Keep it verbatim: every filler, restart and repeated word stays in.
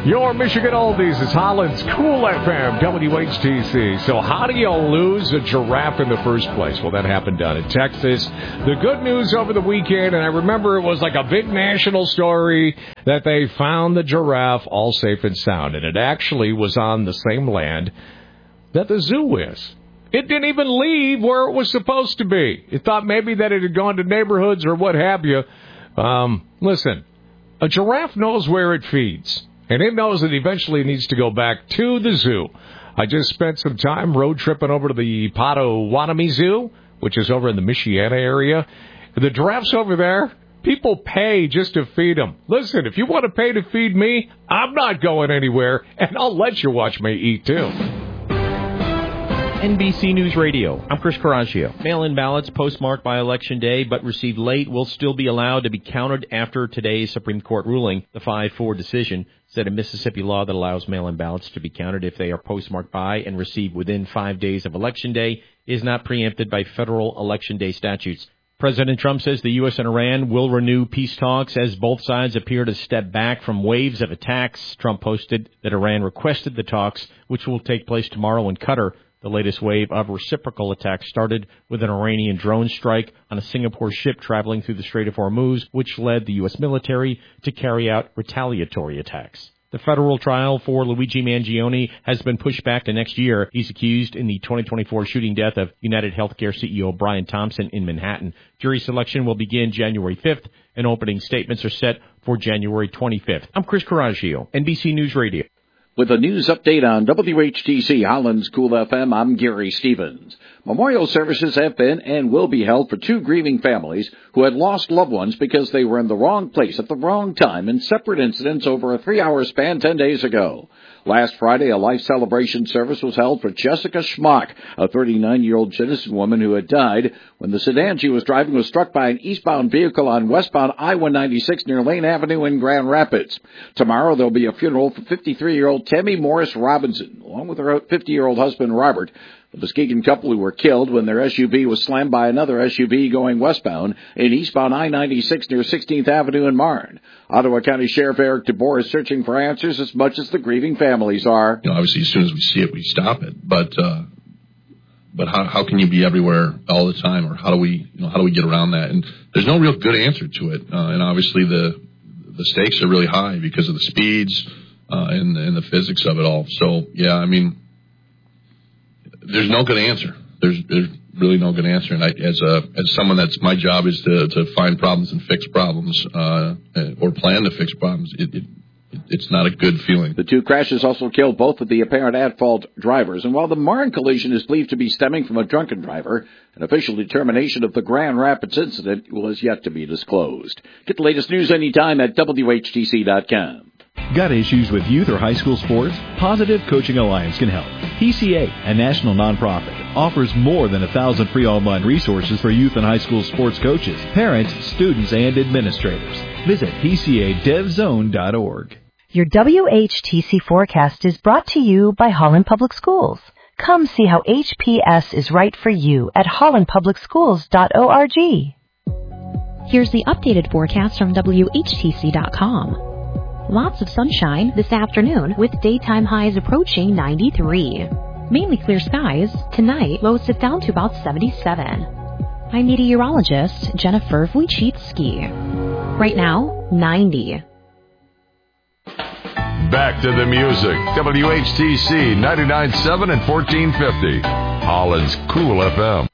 Your Michigan Oldies is Holland's Cool F M, W H T C. So how do you lose a giraffe in the first place? Well, that happened down in Texas. The good news over the weekend, and I remember it was like a big national story, that they found the giraffe all safe and sound. And it actually was on the same land that the zoo is. It didn't even leave where it was supposed to be. It thought maybe that it had gone to neighborhoods or what have you. Um, listen, a giraffe knows where it feeds. And it knows that eventually it needs to go back to the zoo. I just spent some time road tripping over to the Potawatomi Zoo, which is over in the Michiana area. The giraffes over there, people pay just to feed them. Listen, if you want to pay to feed me, I'm not going anywhere, and I'll let you watch me eat, too. N B C News Radio. I'm Chris Coraggio. Mail-in ballots postmarked by Election Day but received late will still be allowed to be counted after today's Supreme Court ruling. The five four decision said a Mississippi law that allows mail-in ballots to be counted if they are postmarked by and received within five days of Election Day is not preempted by federal Election Day statutes. President Trump says the U S and Iran will renew peace talks as both sides appear to step back from waves of attacks. Trump posted that Iran requested the talks, which will take place tomorrow in Qatar. The latest wave of reciprocal attacks started with an Iranian drone strike on a Singapore ship traveling through the Strait of Hormuz, which led the U S military to carry out retaliatory attacks. The federal trial for Luigi Mangione has been pushed back to next year. He's accused in the twenty twenty-four shooting death of United Healthcare C E O Brian Thompson in Manhattan. Jury selection will begin January fifth, and opening statements are set for January twenty-fifth. I'm Chris Coraggio, N B C News Radio. With a news update on W H T C Holland's Cool F M, I'm Gary Stevens. Memorial services have been and will be held for two grieving families who had lost loved ones because they were in the wrong place at the wrong time in separate incidents over a three-hour span ten days ago. Last Friday, a life celebration service was held for Jessica Schmock, a thirty-nine-year-old citizen woman who had died when the sedan she was driving was struck by an eastbound vehicle on westbound I one ninety-six near Lane Avenue in Grand Rapids. Tomorrow, there will be a funeral for fifty-three-year-old Tammy Morris Robinson, along with her fifty-year-old husband, Robert. The Muskegon couple who were killed when their S U V was slammed by another S U V going westbound in eastbound I ninety-six near sixteenth Avenue in Marne. Ottawa County Sheriff Eric DeBoer is searching for answers as much as the grieving families are. You know, obviously, as soon as we see it, we stop it. But uh, but how how can you be everywhere all the time, or how do we you know how do we get around that? And there's no real good answer to it. Uh, and obviously, the the stakes are really high because of the speeds uh, and and the physics of it all. So yeah, I mean. There's no good answer. There's, there's really no good answer. And I, as a as someone that's my job is to, to find problems and fix problems, uh, or plan to fix problems. It, it it's not a good feeling. The two crashes also killed both of the apparent at-fault drivers. And while the Marne collision is believed to be stemming from a drunken driver, an official determination of the Grand Rapids incident was yet to be disclosed. Get the latest news anytime at W H T C dot com. Got issues with youth or high school sports? Positive Coaching Alliance can help. P C A, a national nonprofit, offers more than a thousand free online resources for youth and high school sports coaches, parents, students, and administrators. Visit P C A dev zone dot org. Your W H T C forecast is brought to you by Holland Public Schools. Come see how H P S is right for you at holland public schools dot org. Here's the updated forecast from W H T C dot com. Lots of sunshine this afternoon with daytime highs approaching ninety-three. Mainly clear skies. Tonight, lows dip down to about seventy-seven. I'm meteorologist Jennifer Wojcicki. Right now, ninety. Back to the music. W H T C ninety-nine point seven and fourteen fifty. Holland's Cool F M.